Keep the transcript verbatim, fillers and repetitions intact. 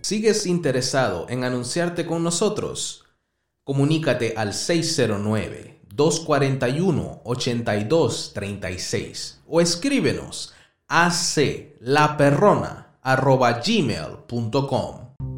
¿Sigues interesado en anunciarte con nosotros? Comunícate al seis cero nueve, dos cuatro uno, ocho dos tres seis o escríbenos a c la perrona arroba gmail punto com.